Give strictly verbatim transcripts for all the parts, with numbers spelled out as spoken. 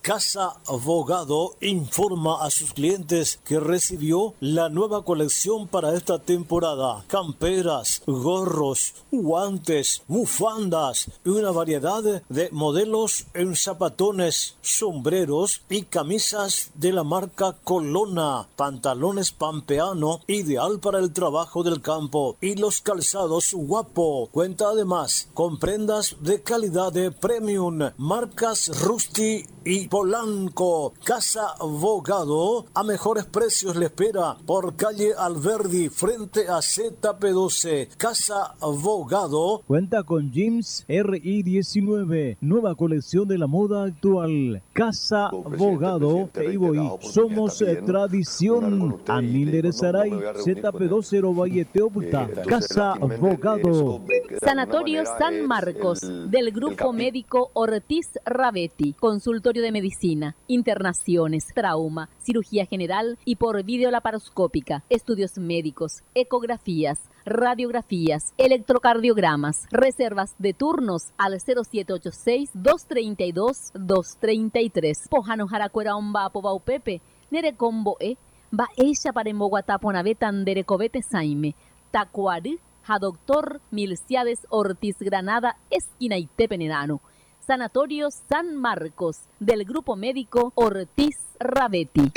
Casa Bogado informa a sus clientes que recibió la nueva colección para esta temporada. Camperas, gorros, guantes, bufandas y una variedad de modelos en zapatones, sombreros y camisas de la marca Colonna, pantalones pampeano, ideal para el trabajo del campo, y los calzados Guapo. Cuenta además con prendas de calidad de premium, marcas Rusty y Polanco. Casa Bogado a mejores precios le espera por calle Alberdi frente a Z P doce. Casa Bogado cuenta con jeans R I diecinueve, nueva colección de la moda actual. Casa Bogado, Eiboy, somos tradición. Amílder Saray, Z P doce Robayete Oputa. Casa Bogado. Sanatorio San Marcos, del Grupo Médico Ortiz Ravetti. Consultorio de medicina, internaciones, trauma, cirugía general y por videolaparoscópica, estudios médicos, ecografías, radiografías, electrocardiogramas, reservas de turnos al cero siete ocho seis, dos tres dos, dos tres tres. Pojano Jaracuera Omba Pobaupepe, Nerecombo E, Va ella para Emboguatapona Tandere Covete Saime, Tacuari, a doctor Milciades Ortiz Granada, esquina Itepenedano. Sanatorio San Marcos, del Grupo Médico Ortiz Ravetti.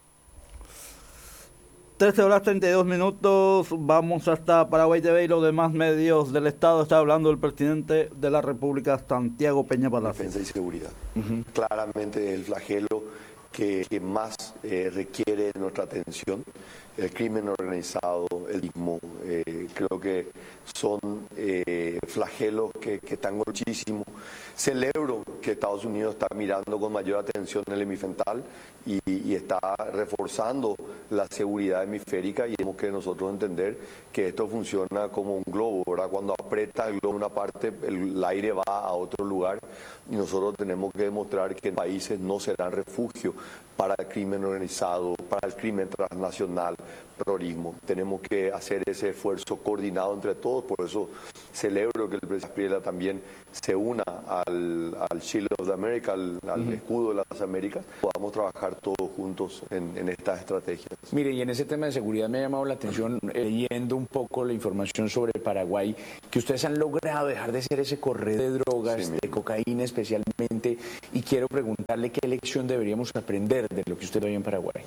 trece horas treinta y dos minutos, vamos hasta Paraguay T V y los demás medios del Estado. Está hablando el presidente de la República, Santiago Peña Palacio. Defensa y seguridad. Uh-huh. Claramente el flagelo que, que más eh, requiere nuestra atención, el crimen organizado, el mismo, eh, creo que son eh, flagelos que, que están muchísimo. Celebro que Estados Unidos está mirando con mayor atención el hemisfental y, y está reforzando la seguridad hemisférica, y tenemos que nosotros entender que esto funciona como un globo, ¿verdad? Cuando aprieta el globo en una parte, el, el aire va a otro lugar, y nosotros tenemos que demostrar que países no serán refugio para el crimen organizado, para el crimen transnacional, terrorismo. Tenemos que hacer ese esfuerzo coordinado entre todos. Por eso celebro que el presidente Priela también se una al, al Shield of the America, al, al uh-huh. escudo de las Américas. Podamos trabajar todos juntos en, en estas estrategias. Mire, y en ese tema de seguridad me ha llamado la atención, eh, leyendo un poco la información sobre Paraguay, que ustedes han logrado dejar de ser ese corredor de drogas, sí, de cocaína especialmente, y quiero preguntarle qué lección deberíamos aprender de lo que usted ve en Paraguay.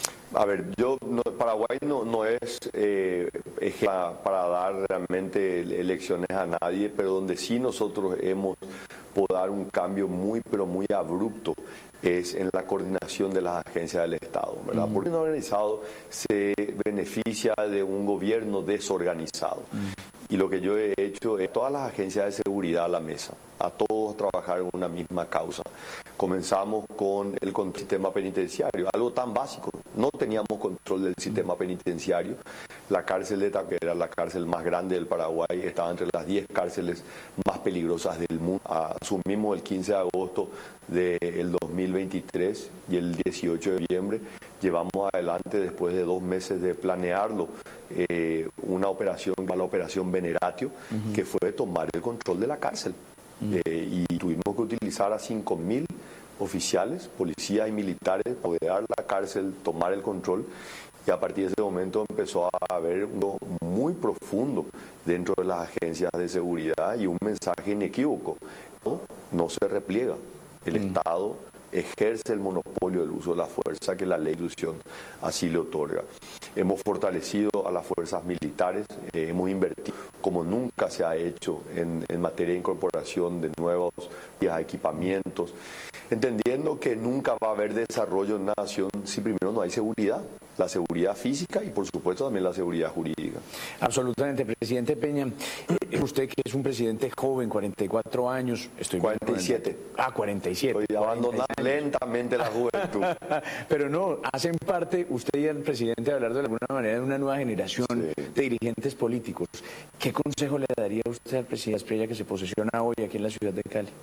A ver, yo no, Paraguay no, no es eh, para, para dar realmente lecciones a nadie, pero donde sí nosotros hemos podido dar un cambio muy, pero muy abrupto es en la coordinación de las agencias del Estado, ¿verdad? Uh-huh. Porque un organizado se beneficia de un gobierno desorganizado. Uh-huh. Y lo que yo he hecho es todas las agencias de seguridad a la mesa, a todos trabajar en una misma causa. Comenzamos con el con sistema penitenciario, algo tan básico. No teníamos control del sistema penitenciario. La cárcel de Taquera, la cárcel más grande del Paraguay, estaba entre las diez cárceles más peligrosas del mundo. Asumimos el quince de agosto del dos mil veintitrés y el dieciocho de noviembre llevamos adelante, después de dos meses de planearlo, eh, una operación, la operación Veneratio, uh-huh. que fue tomar el control de la cárcel. Uh-huh. eh, y tuvimos que utilizar a cinco mil oficiales, policías y militares para apoderar la cárcel, tomar el control, y a partir de ese momento empezó a haber uno muy profundo dentro de las agencias de seguridad y un mensaje inequívoco: no, no se repliega, el mm. Estado ejerce el monopolio del uso de la fuerza que la ley de institución así le otorga. Hemos fortalecido a las fuerzas militares, eh, hemos invertido como nunca se ha hecho en, en materia de incorporación de nuevos equipamientos, entendiendo que nunca va a haber desarrollo en una nación si primero no hay seguridad, la seguridad física y por supuesto también la seguridad jurídica. Absolutamente, presidente Peña. Eh, usted que es un presidente joven, cuarenta y cuatro años, estoy cuarenta y siete. Ah, cuarenta y siete. Estoy abandonando lentamente la juventud. Pero no, hacen parte, usted y el presidente, de hablar de alguna manera de una nueva generación sí. de dirigentes políticos. ¿Qué consejo le daría usted al presidente Asprilla que se posesiona hoy aquí en la ciudad de Cali?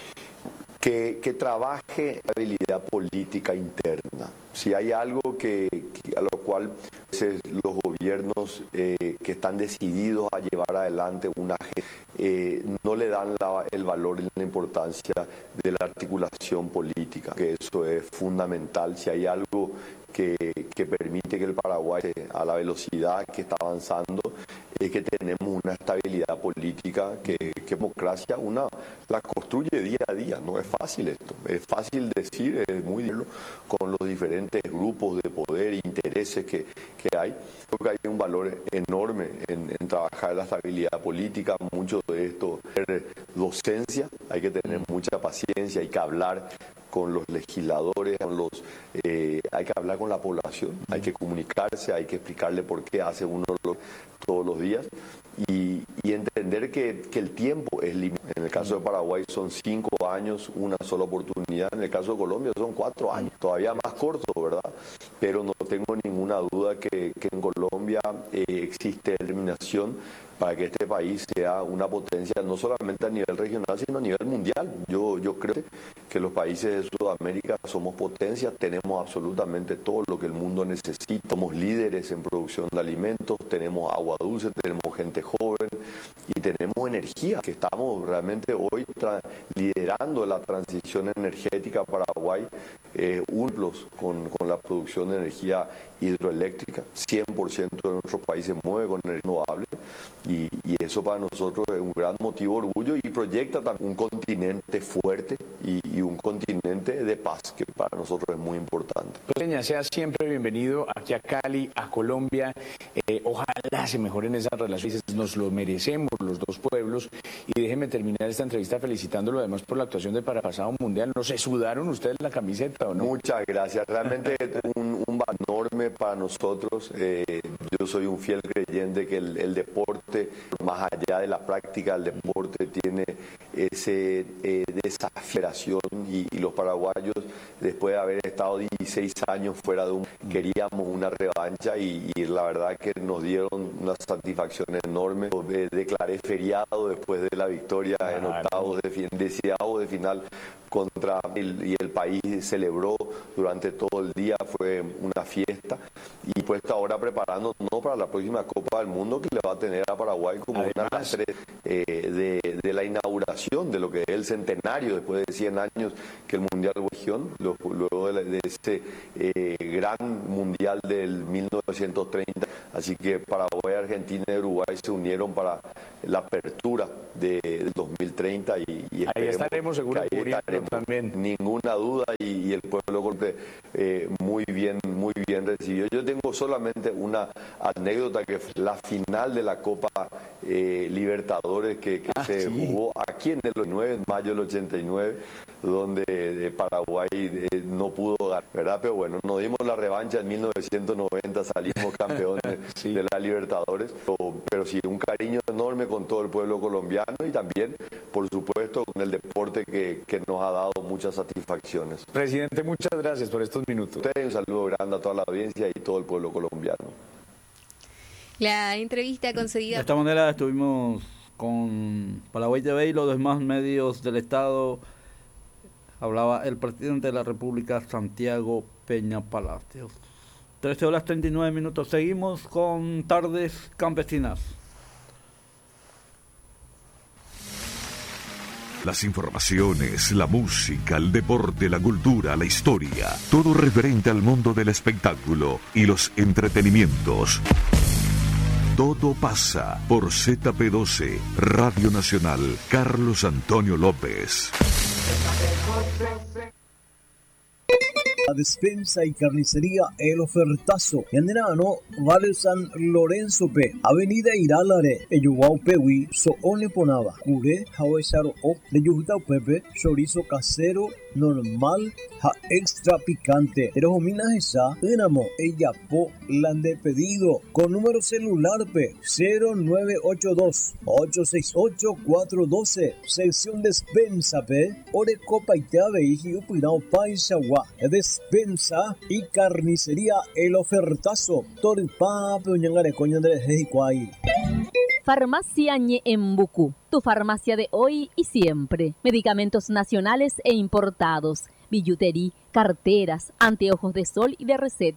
Que, que trabaje la habilidad política interna. Si hay algo que, que a lo cual veces los gobiernos eh, que están decididos a llevar adelante una agenda eh, no le dan la, el valor y la importancia de la articulación política, que eso es fundamental. Si hay algo que, que permite que el Paraguay, a la velocidad que está avanzando, es que tenemos una estabilidad política que, que democracia una la construye día a día. No es fácil esto, es fácil decir, es muy duro con los diferentes grupos de poder e intereses que, que hay. Creo que hay un valor enorme en, en trabajar la estabilidad política. Mucho de esto es docencia, hay que tener mucha paciencia, hay que hablar con los legisladores, con los, eh, hay que hablar con la población, hay que comunicarse, hay que explicarle por qué hace uno lo, todos los días y, y entender que, que el tiempo es limitado. En el caso de Paraguay son cinco años, una sola oportunidad. En el caso de Colombia son cuatro años, todavía más corto, ¿verdad? Pero no tengo ninguna duda que, que en Colombia eh, existe determinación para que este país sea una potencia no solamente a nivel regional, sino a nivel mundial. Yo, yo creo que los países de Sudamérica somos potencias, tenemos absolutamente todo lo que el mundo necesita, somos líderes en producción de alimentos, tenemos agua dulce, tenemos gente joven y tenemos energía, que estamos realmente hoy liderando la transición energética. Paraguay, eh, unos con, con la producción de energía hidroeléctrica, cien por ciento de nuestros países mueve con energía renovable. Y, y eso para nosotros es un gran motivo de orgullo y proyecta también un continente fuerte y, y un continente de paz, que para nosotros es muy importante. Peña, sea siempre bienvenido aquí a Cali, a Colombia. Eh, ojalá se mejoren esas relaciones, nos lo merecemos los dos pueblos. Y déjeme terminar esta entrevista felicitándolo además por la actuación de Parapasado Mundial. ¿No se sudaron ustedes la camiseta o no? Muchas gracias, realmente un, un valor enorme para nosotros. Eh, yo soy un fiel creyente que el, el deporte, más allá de la práctica, el deporte tiene ese eh, desafiación y, y los paraguayos, después de haber estado dieciséis años fuera de un, queríamos una revancha y, y la verdad que nos dieron una satisfacción enorme. Eh, declaré feriado después de la victoria en octavos de, fin, deseado de final contra el, y el país celebró durante todo el día, fue una fiesta y pues ahora preparando no para la próxima Copa del Mundo que le va a tener a Paraguay como Además, una de las tres eh, de, de la inauguración de lo que es el centenario después de cien años que el Mundial de región, luego de, la, de ese eh, gran Mundial del mil novecientos treinta, así que Paraguay, Argentina y Uruguay se unieron para la apertura de, del dos mil treinta y, y ahí estaremos seguros también. Ninguna duda y, y el pueblo eh, muy bien, muy bien recibido. Yo tengo solamente una anécdota que fue la final de la Copa eh, Libertadores que, que ah, se sí. jugó aquí en el nueve de mayo del ochenta y nueve, donde de Paraguay eh, no pudo ganar, ¿verdad? Pero bueno, nos dimos la revancha en mil novecientos noventa, salimos campeones sí. de la Libertadores, pero, pero sí, un cariño enorme con todo el pueblo colombiano y también, por supuesto, con el deporte que, que nos ha dado muchas satisfacciones. Presidente, muchas gracias por estos minutos. Usted, un saludo grande a toda la audiencia y todo el pueblo colombiano. La entrevista concedida. De esta manera estuvimos con Paraguay T V y los demás medios del Estado. Hablaba el presidente de la República, Santiago Peña Palacios. trece horas treinta y nueve minutos. Seguimos con Tardes Campesinas. Las informaciones, la música, el deporte, la cultura, la historia, todo referente al mundo del espectáculo y los entretenimientos. Todo pasa por Z P doce, Radio Nacional, Carlos Antonio López. La despensa y carnicería El Ofertazo. Yanderano, Barrio San Lorenzo P. Avenida Irálare, Eyuguao Pewi, Soone Ponaba, Cure, Hawesaro O, de Yugutao Pepe, chorizo casero, normal, ja extra picante. Pero Jomina Esa, Enamo, ella po, lande pedido, con número celular P, cero nueve ocho dos, ocho seis ocho, cuatro uno dos, sección despensa P, Ore Copa y Teave y Hiupirao Paisagua, despensa y carnicería El Ofertazo, Toripa, Peñangare, Coña de Jejicuay. Farmacia Ñeembucú, tu farmacia de hoy y siempre. Medicamentos nacionales e importados, billutería, carteras, anteojos de sol y de receta,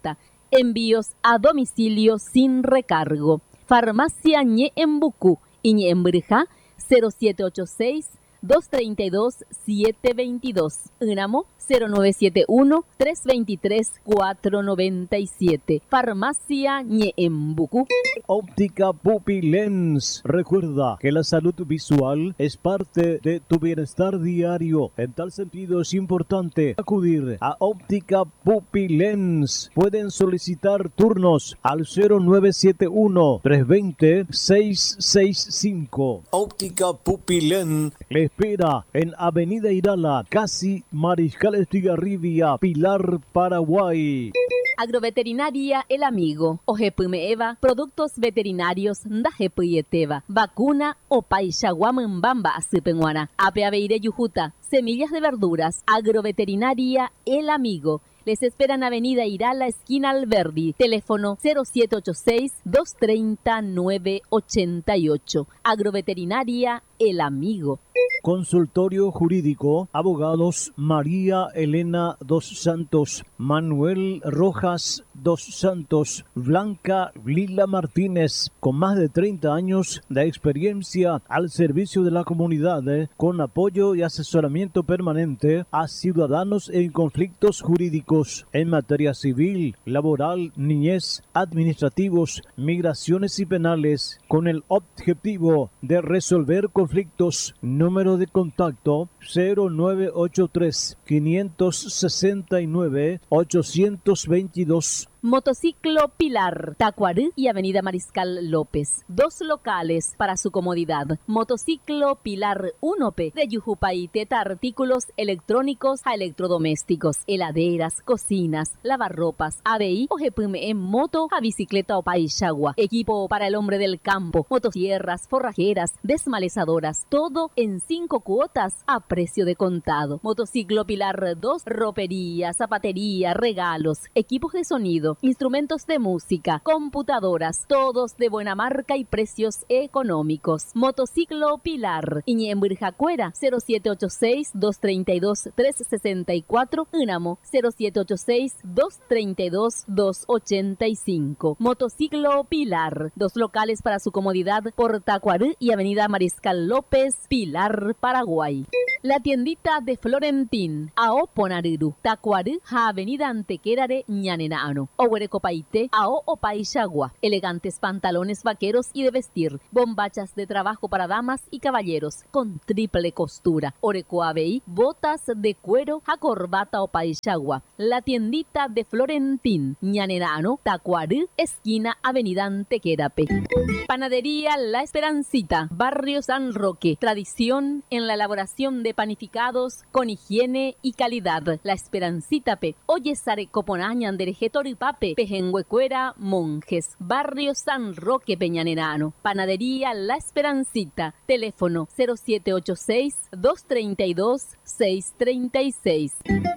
Envíos a domicilio sin recargo. Farmacia Ñeembucú y Ñeembrija cero siete ocho seis, dos tres dos, siete dos dos. Unamo cero nueve siete uno, tres dos tres, cuatro nueve siete. Farmacia Ñeembucú. Óptica Pupilens. Recuerda que la salud visual es parte de tu bienestar diario. En tal sentido es importante acudir a Óptica Pupilens. Pueden solicitar turnos al cero nueve siete uno, tres dos cero, seis seis cinco. Óptica Pupilens le espera en Avenida Irala, casi Mariscal Estigarribia, Pilar, Paraguay. Agroveterinaria El Amigo. Ojepyme'éva, productos veterinarios ndajepyeteva. Vacuna Opaixaguammbamba asypeguara. Apeaveire Yujuta. Semillas de verduras. Agroveterinaria El Amigo. Les esperan Avenida Irala, esquina Alberdi. Teléfono cero siete ocho seis, dos tres cero, nueve ocho ocho. Agroveterinaria El Amigo. Consultorio Jurídico, abogados María Elena dos Santos, Manuel Rojas dos Santos, Blanca Lila Martínez, con más de treinta años de experiencia al servicio de la comunidad, eh, con apoyo y asesoramiento permanente a ciudadanos en conflictos jurídicos en materia civil, laboral, niñez, administrativos, migraciones y penales, con el objetivo de resolver conflictos. Número de contacto cero nueve ocho tres, cinco seis nueve, ocho dos dos. Motociclo Pilar, Tacuarú y Avenida Mariscal López. Dos locales para su comodidad. Motociclo Pilar uno P de Yujupay, teta artículos electrónicos a electrodomésticos, heladeras, cocinas, lavarropas, A B I o G P M en moto a bicicleta o paixagua. Equipo para el hombre del campo, motosierras, forrajeras, desmalezadoras, todo en cinco cuotas a precio de contado. Motociclo Pilar dos, ropería, zapatería, regalos, equipos de sonido, instrumentos de música, computadoras, todos de buena marca y precios económicos. Motociclo Pilar, Iñemburjacuera, cero siete ocho seis, dos tres dos, tres seis cuatro, Unamo, cero siete ocho seis, dos tres dos, dos ocho cinco. Motociclo Pilar, dos locales para su comodidad por Tacuarú y Avenida Mariscal López, Pilar, Paraguay. La tiendita de Florentín, Ao Ponariru, Tacuarú, Avenida Antequerare, Ñanenaano. Ohuerecopaite, Ao Opaixagua. Elegantes pantalones vaqueros y de vestir. Bombachas de trabajo para damas y caballeros con triple costura. Orecoabei, botas de cuero a corbata Opaixagua. La tiendita de Florentín, Ñanenaano, Tacuarú, esquina Avenida Antequerape. Panadería La Esperancita, Barrio San Roque. Tradición en la elaboración de panificados con higiene y calidad. La Esperancita P. Oyesare Coponañan Derejetoripape, Pejenhuecuera, Monjes. Barrio San Roque, Peñanerano. Panadería La Esperancita. Teléfono cero siete ocho seis, dos tres dos, seis tres seis.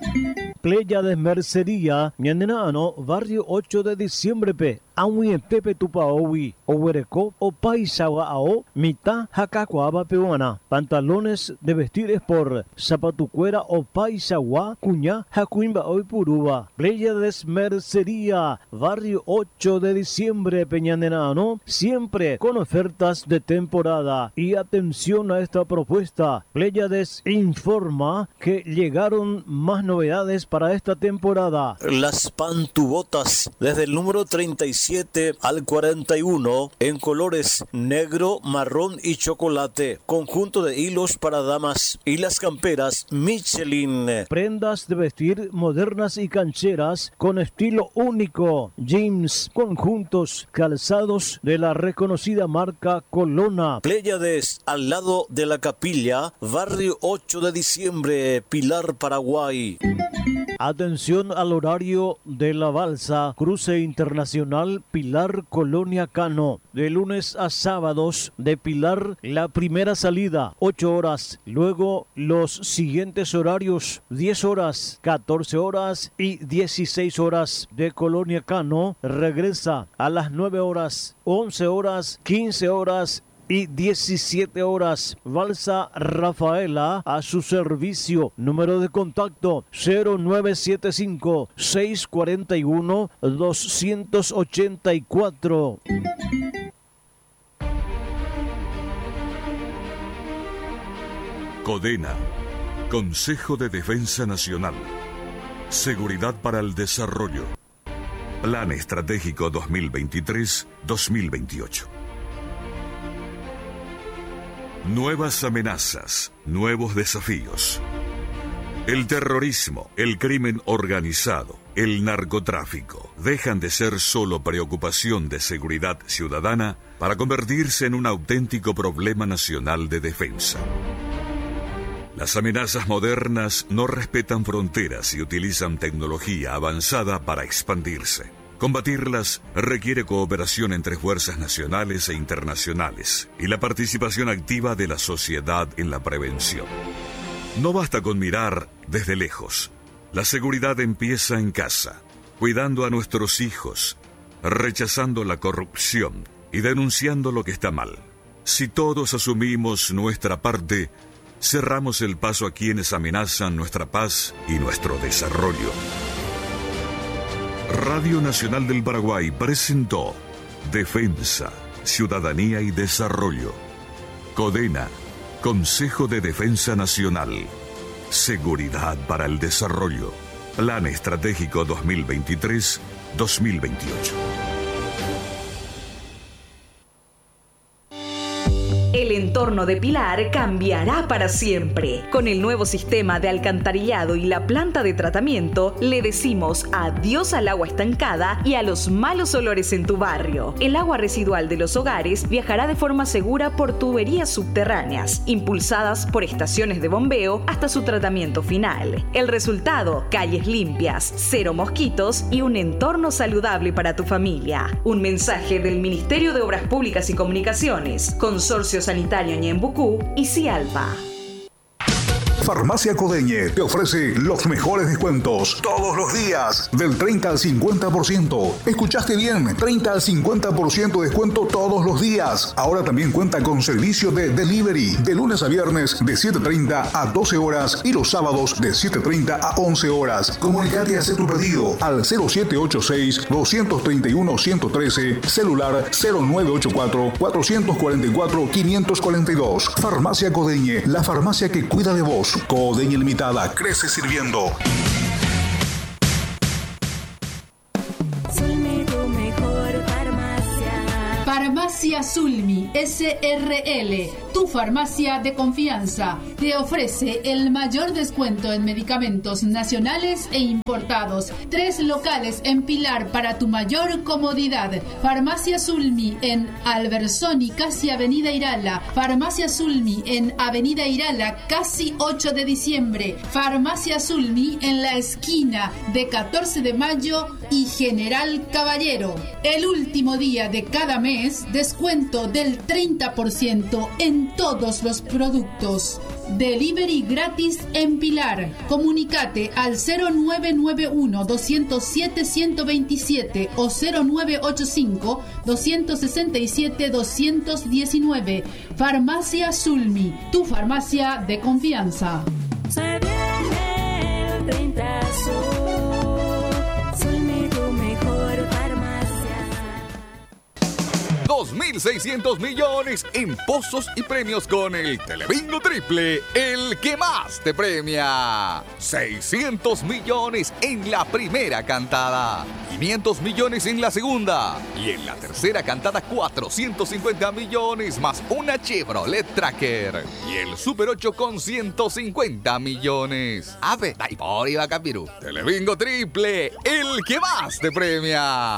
Playa de Mercería, Ñanenaano, barrio ocho de diciembre P. Awi Pepe Tupaowi, Ohuereco, o Paisawa Ao, Mitad Jacacuaba Peruana. Pantalones de vestires por Zapatucuera o Paisawa, Cuña, Jacuimba Oi Puruba. Playa de Mercería, barrio ocho de diciembre, Peñanerano, siempre con ofertas de temporada. Y atención a esta propuesta. Pléyades informa que llegaron más novedades para esta temporada. Las pantubotas desde el número treinta y siete al cuarenta y uno en colores negro, marrón y chocolate. Conjunto de hilos para damas y las camperas Michelin. Prendas de vestir modernas y cancheras con estilo único. Jeans, conjuntos, calzados de la reconocida marca Colonna. Pléyades al lado de la capilla, barrio ocho de diciembre, Pilar, Paraguay. Atención al horario de la balsa, cruce internacional Pilar Colonia Cano, de lunes a sábados de Pilar, la primera salida, ocho horas, luego los siguientes horarios, diez horas, catorce horas y dieciséis horas de Colonia Cano, regresa a las nueve horas, once horas, quince horas y diecisiete horas. Balsa Rafaela a su servicio. Número de contacto cero nueve siete cinco, seis cuatro uno, dos ocho cuatro. CODENA, Consejo de Defensa Nacional. Seguridad para el Desarrollo. Plan Estratégico dos mil veintitrés a dos mil veintiocho. Nuevas amenazas, nuevos desafíos. El terrorismo, el crimen organizado, el narcotráfico dejan de ser solo preocupación de seguridad ciudadana para convertirse en un auténtico problema nacional de defensa. Las amenazas modernas no respetan fronteras y utilizan tecnología avanzada para expandirse. Combatirlas requiere cooperación entre fuerzas nacionales e internacionales y la participación activa de la sociedad en la prevención. No basta con mirar desde lejos. La seguridad empieza en casa, cuidando a nuestros hijos, rechazando la corrupción y denunciando lo que está mal. Si todos asumimos nuestra parte, cerramos el paso a quienes amenazan nuestra paz y nuestro desarrollo. Radio Nacional del Paraguay presentó Defensa, Ciudadanía y Desarrollo. CODENA, Consejo de Defensa Nacional. Seguridad para el Desarrollo. Plan Estratégico dos mil veintitrés a dos mil veintiocho. El entorno de Pilar cambiará para siempre. Con el nuevo sistema de alcantarillado y la planta de tratamiento, le decimos adiós al agua estancada y a los malos olores en tu barrio. El agua residual de los hogares viajará de forma segura por tuberías subterráneas, impulsadas por estaciones de bombeo hasta su tratamiento final. El resultado: calles limpias, cero mosquitos y un entorno saludable para tu familia. Un mensaje del Ministerio de Obras Públicas y Comunicaciones, Consorcio Sanitario Ñembucú y Cialpa. Farmacia Codeñe te ofrece los mejores descuentos todos los días, del treinta al cincuenta por ciento. ¿Escuchaste bien? treinta al cincuenta por ciento de descuento todos los días. Ahora también cuenta con servicio de delivery de lunes a viernes de siete treinta a doce horas y los sábados de siete treinta a once horas. Comunicate y haz tu pedido al cero siete ocho seis, dos tres uno, uno uno tres, celular cero nueve ocho cuatro, cuatro cuatro cuatro, cinco cuatro dos. Farmacia Codeñe, la farmacia que cuida de vos. Codeñe Limitada, crece sirviendo. Zulmi, tu mejor farmacia. Farmacia Zulmi S R L, tu farmacia de confianza, te ofrece el mayor descuento en medicamentos nacionales e importados. Tres locales en Pilar para tu mayor comodidad. Farmacia Zulmi en Albersoni, casi Avenida Irala. Farmacia Zulmi en Avenida Irala, casi ocho de diciembre. Farmacia Zulmi en la esquina de catorce de mayo y General Caballero. El último día de cada mes, descuento del treinta por ciento en todos los productos. Delivery gratis en Pilar. Comunicate al cero nueve nueve uno, dos cero siete, uno dos siete o cero nueve ocho cinco, dos seis siete, dos uno nueve. Farmacia Zulmi, tu farmacia de confianza. Se viene el treinta Sur, Zulmi, tu mejor farmacia. dos mil seiscientos millones en pozos y premios con el Telebingo Triple, el que más te premia. seiscientos millones en la primera cantada, quinientos millones en la segunda y en la tercera cantada cuatrocientos cincuenta millones más una Chevrolet Tracker y el Super ocho con ciento cincuenta millones. Ave, dai por iba Capiru. Telebingo Triple, el que más te premia.